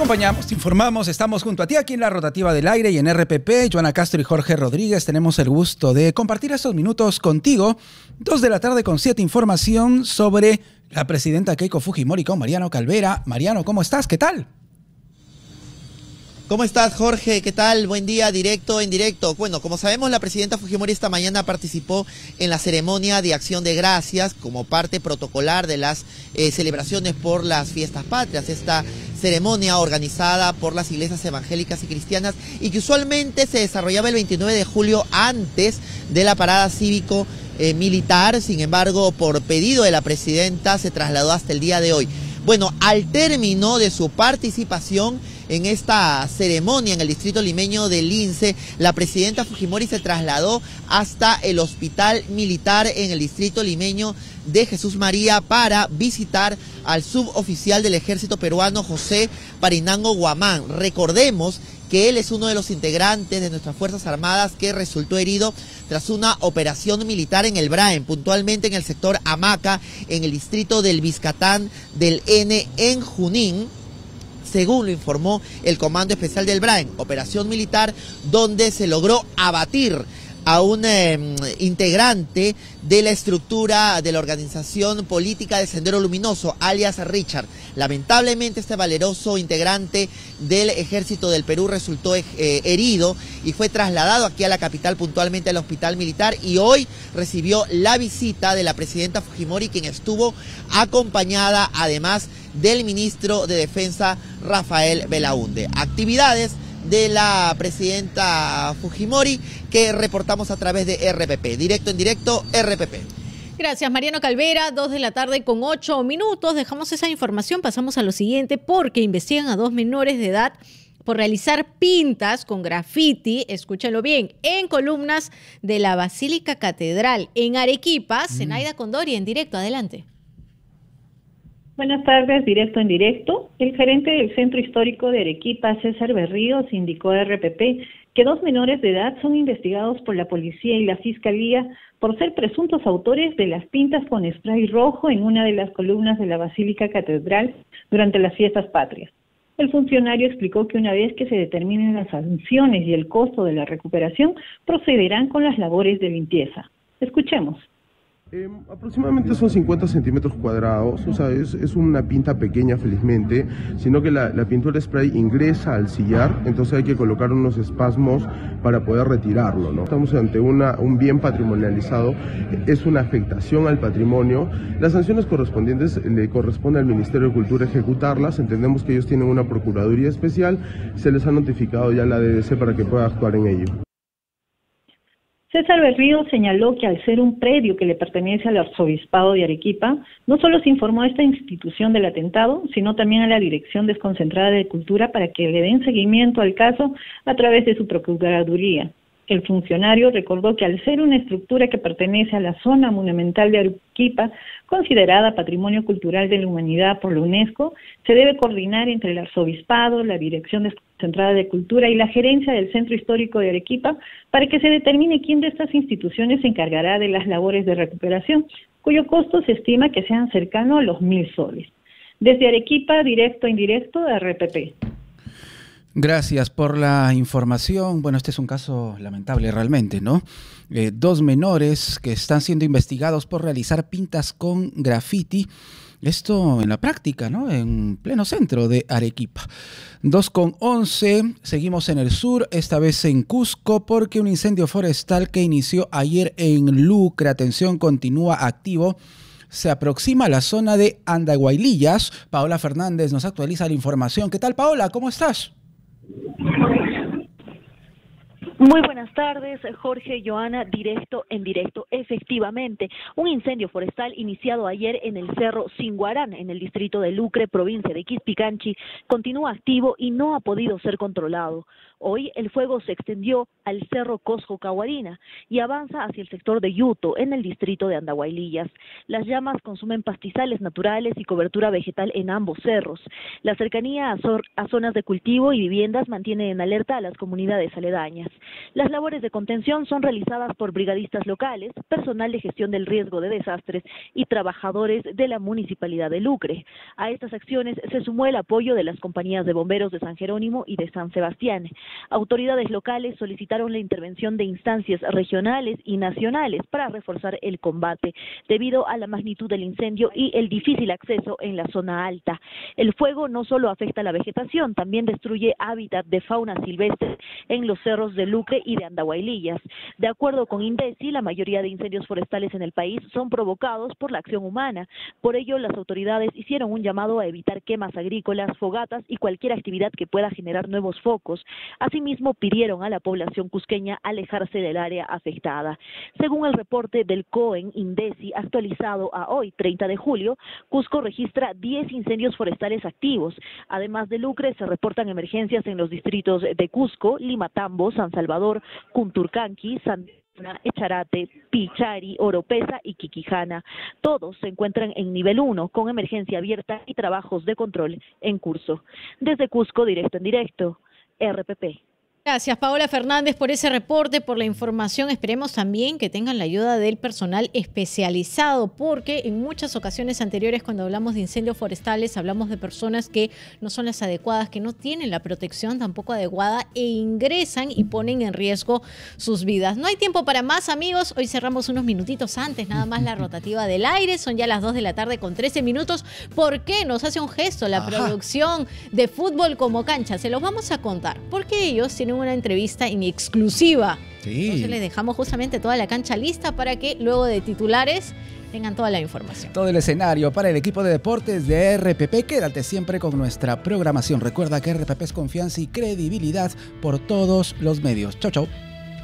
acompañamos, te informamos, estamos junto a ti aquí en la Rotativa del Aire y en RPP. Joana Castro y Jorge Rodríguez tenemos el gusto de compartir estos minutos contigo. 2 de la tarde con 7, información sobre la presidenta Keiko Fujimori con Mariano Calvera. Mariano, ¿cómo estás? ¿Qué tal? ¿Cómo estás, Jorge? ¿Qué tal? Buen día, directo en directo. Bueno, como sabemos, la presidenta Fujimori esta mañana participó en la ceremonia de Acción de Gracias como parte protocolar de las celebraciones por las fiestas patrias. Esta ceremonia organizada por las iglesias evangélicas y cristianas y que usualmente se desarrollaba el 29 de julio antes de la parada cívico-militar. Sin embargo, por pedido de la presidenta, se trasladó hasta el día de hoy. Bueno, al término de su participación en esta ceremonia en el distrito limeño de Lince, la presidenta Fujimori se trasladó hasta el hospital militar en el distrito limeño de Jesús María para visitar al suboficial del ejército peruano José Parinango Guamán. Recordemos que él es uno de los integrantes de nuestras Fuerzas Armadas que resultó herido tras una operación militar en el Braen, puntualmente en el sector Hamaca, en el distrito del Vizcatán del N en Junín, según lo informó el Comando Especial del Braen, operación militar donde se logró abatir a un integrante de la estructura de la organización política de Sendero Luminoso, alias Richard. Lamentablemente este valeroso integrante del Ejército del Perú resultó herido y fue trasladado aquí a la capital, puntualmente al hospital militar, y hoy recibió la visita de la presidenta Fujimori, quien estuvo acompañada además del ministro de Defensa Rafael Belaúnde. Actividades de la presidenta Fujimori que reportamos a través de RPP. Directo en directo, RPP. Gracias, Mariano Calvera. 2 de la tarde con 8 minutos. Dejamos esa información, pasamos a lo siguiente, porque investigan a 2 menores de edad por realizar pintas con graffiti, escúchalo bien, en columnas de la Basílica Catedral en Arequipa. Zenaida Condori, en directo, adelante. Buenas tardes, directo en directo. El gerente del Centro Histórico de Arequipa, César Berríos, indicó a RPP que 2 menores de edad son investigados por la policía y la fiscalía por ser presuntos autores de las pintas con spray rojo en una de las columnas de la Basílica Catedral durante las fiestas patrias. El funcionario explicó que una vez que se determinen las sanciones y el costo de la recuperación, procederán con las labores de limpieza. Escuchemos. Aproximadamente son 50 centímetros cuadrados, o sea, es una pinta pequeña felizmente, sino que la pintura spray ingresa al sillar, entonces hay que colocar unos espasmos para poder retirarlo, ¿no? Estamos ante un bien patrimonializado, es una afectación al patrimonio. Las sanciones correspondientes le corresponde al Ministerio de Cultura ejecutarlas. Entendemos que ellos tienen una procuraduría especial, se les ha notificado ya a la DDC para que pueda actuar en ello. César Berrío señaló que al ser un predio que le pertenece al Arzobispado de Arequipa, no solo se informó a esta institución del atentado, sino también a la Dirección Desconcentrada de Cultura para que le den seguimiento al caso a través de su procuraduría. El funcionario recordó que al ser una estructura que pertenece a la zona monumental de Arequipa, considerada Patrimonio Cultural de la Humanidad por la UNESCO, se debe coordinar entre el Arzobispado, la Dirección Desconcentrada de Cultura y la Gerencia del Centro Histórico de Arequipa para que se determine quién de estas instituciones se encargará de las labores de recuperación, cuyo costo se estima que sean cercano a los 1.000 soles. Desde Arequipa, directo e indirecto, RPP. Gracias por la información. Bueno, este es un caso lamentable realmente, ¿no? 2 menores que están siendo investigados por realizar pintas con graffiti. Esto en la práctica, ¿no? En pleno centro de Arequipa. 2:11, seguimos en el sur, esta vez en Cusco, porque un incendio forestal que inició ayer en Lucre, atención, continúa activo. Se aproxima a la zona de Andahuaylillas. Paola Fernández nos actualiza la información. ¿Qué tal, Paola? ¿Cómo estás? Muy buenas tardes, Jorge, Joana, directo en directo. Efectivamente, un incendio forestal iniciado ayer en el Cerro Singuarán, en el distrito de Lucre, provincia de Quispicanchi, continúa activo y no ha podido ser controlado. Hoy el fuego se extendió al cerro Cosco Cahuarina y avanza hacia el sector de Yuto, en el distrito de Andahuaylillas. Las llamas consumen pastizales naturales y cobertura vegetal en ambos cerros. La cercanía a zonas de cultivo y viviendas mantiene en alerta a las comunidades aledañas. Las labores de contención son realizadas por brigadistas locales, personal de gestión del riesgo de desastres y trabajadores de la Municipalidad de Lucre. A estas acciones se sumó el apoyo de las compañías de bomberos de San Jerónimo y de San Sebastián. Autoridades locales solicitaron la intervención de instancias regionales y nacionales para reforzar el combate, debido a la magnitud del incendio y el difícil acceso en la zona alta. El fuego no solo afecta a la vegetación, también destruye hábitat de fauna silvestre en los cerros de Lucre y de Andahuaylillas. De acuerdo con INDECI, la mayoría de incendios forestales en el país son provocados por la acción humana. Por ello, las autoridades hicieron un llamado a evitar quemas agrícolas, fogatas y cualquier actividad que pueda generar nuevos focos. Asimismo, pidieron a la población cusqueña alejarse del área afectada. Según el reporte del COEN INDECI actualizado a hoy, 30 de julio, Cusco registra 10 incendios forestales activos. Además de Lucre, se reportan emergencias en los distritos de Cusco, Limatambo, San Salvador, Cunturcanqui, Echarate, Pichari, Oropesa y Quiquijana. Todos se encuentran en nivel 1, con emergencia abierta y trabajos de control en curso. Desde Cusco, directo en directo, RPP. Gracias, Paola Fernández, por ese reporte, por la información. Esperemos también que tengan la ayuda del personal especializado, porque en muchas ocasiones anteriores, cuando hablamos de incendios forestales, hablamos de personas que no son las adecuadas, que no tienen la protección tampoco adecuada e ingresan y ponen en riesgo sus vidas. No hay tiempo para más, amigos. Hoy cerramos unos minutitos antes, nada más la rotativa del aire. Son ya las 2 de la tarde con 13 minutos. ¿Por qué nos hace un gesto la producción de Fútbol como Cancha? Se los vamos a contar, porque ellos tienen una entrevista en exclusiva. Sí. Entonces les dejamos justamente toda la cancha lista para que luego de titulares tengan toda la información. Todo el escenario para el equipo de deportes de RPP. Quédate siempre con nuestra programación. Recuerda que RPP es confianza y credibilidad por todos los medios. Chau, chau.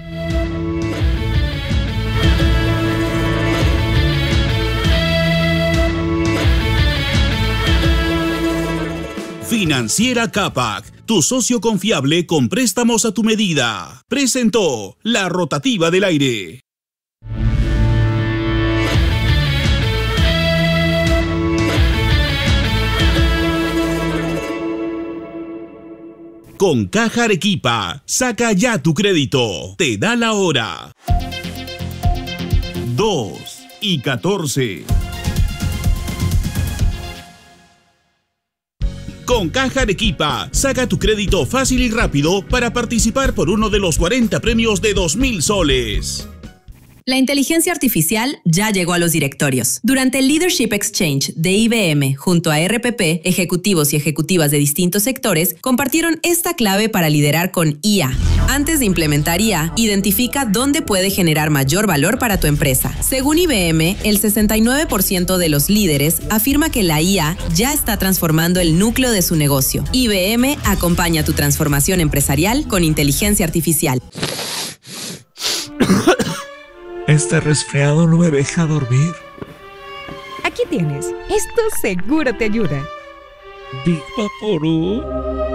Financiera Capac, tu socio confiable con préstamos a tu medida. Presentó la rotativa del aire. Con Caja Arequipa, saca ya tu crédito. Te da la hora. 2:14. Con Caja Arequipa, saca tu crédito fácil y rápido para participar por uno de los 40 premios de 2.000 soles. La inteligencia artificial ya llegó a los directorios. Durante el Leadership Exchange de IBM, junto a RPP, ejecutivos y ejecutivas de distintos sectores compartieron esta clave para liderar con IA. Antes de implementar IA, identifica dónde puede generar mayor valor para tu empresa. Según IBM, el 69% de los líderes afirma que la IA ya está transformando el núcleo de su negocio. IBM acompaña tu transformación empresarial con inteligencia artificial. Este resfriado no me deja dormir. Aquí tienes. Esto seguro te ayuda. Big Vaporub.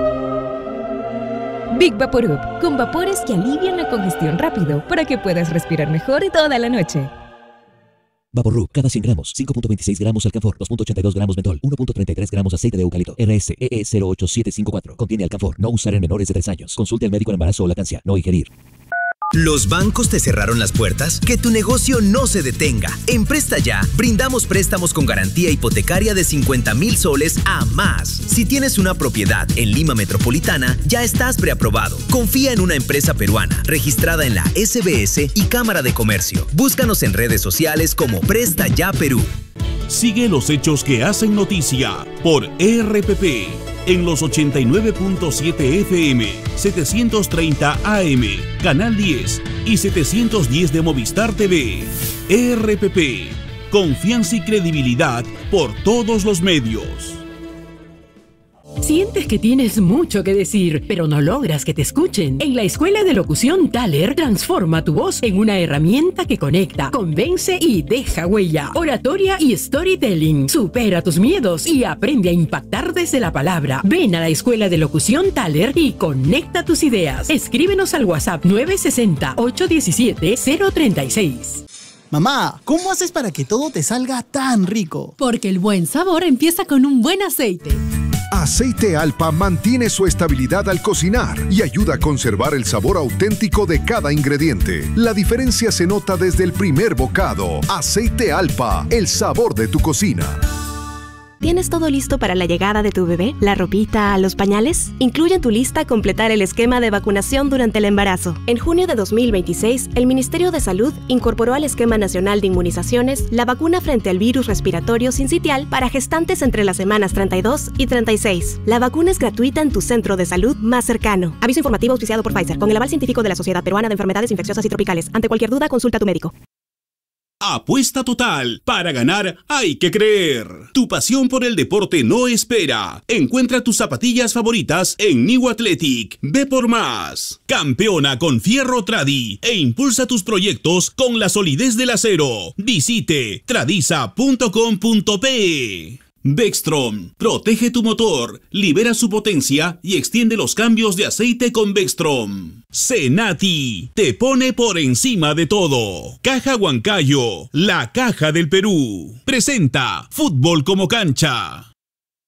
Big Vaporub, con vapores que alivian la congestión rápido para que puedas respirar mejor toda la noche. Vaporub, cada 100 gramos, 5.26 gramos alcanfor, 2.82 gramos mentol, 1.33 gramos aceite de eucalipto. RSEE 08754. Contiene alcanfor. No usar en menores de 3 años. Consulte al médico en embarazo o lactancia. No ingerir. ¿Los bancos te cerraron las puertas? Que tu negocio no se detenga. En Presta Ya, brindamos préstamos con garantía hipotecaria de 50,000 soles a más. Si tienes una propiedad en Lima Metropolitana, ya estás preaprobado. Confía en una empresa peruana, registrada en la SBS y Cámara de Comercio. Búscanos en redes sociales como Presta Ya Perú. Sigue los hechos que hacen noticia por RPP en los 89.7 FM, 730 AM, Canal 10 y 710 de Movistar TV. RPP, confianza y credibilidad por todos los medios. Sientes que tienes mucho que decir, pero no logras que te escuchen. En la Escuela de Locución Thaler, transforma tu voz en una herramienta que conecta, convence y deja huella. Oratoria y storytelling. Supera tus miedos y aprende a impactar desde la palabra. Ven a la Escuela de Locución Thaler y conecta tus ideas. Escríbenos al WhatsApp 960-817-036. Mamá, ¿cómo haces para que todo te salga tan rico? Porque el buen sabor empieza con un buen aceite. Aceite Alpa mantiene su estabilidad al cocinar y ayuda a conservar el sabor auténtico de cada ingrediente. La diferencia se nota desde el primer bocado. Aceite Alpa, el sabor de tu cocina. ¿Tienes todo listo para la llegada de tu bebé? ¿La ropita, los pañales? Incluye en tu lista completar el esquema de vacunación durante el embarazo. En junio de 2026, el Ministerio de Salud incorporó al Esquema Nacional de Inmunizaciones la vacuna frente al virus respiratorio sincitial para gestantes entre las semanas 32 y 36. La vacuna es gratuita en tu centro de salud más cercano. Aviso informativo auspiciado por Pfizer, con el aval científico de la Sociedad Peruana de Enfermedades Infecciosas y Tropicales. Ante cualquier duda, consulta a tu médico. Apuesta total. Para ganar hay que creer. Tu pasión por el deporte no espera. Encuentra tus zapatillas favoritas en New Athletic. Ve por más. Campeona con Fierro Tradi e impulsa tus proyectos con la solidez del acero. Visite tradisa.com.pe. Bextrom, protege tu motor, libera su potencia y extiende los cambios de aceite con Bextrom. Senati, te pone por encima de todo. Caja Huancayo, la caja del Perú. Presenta Fútbol como cancha.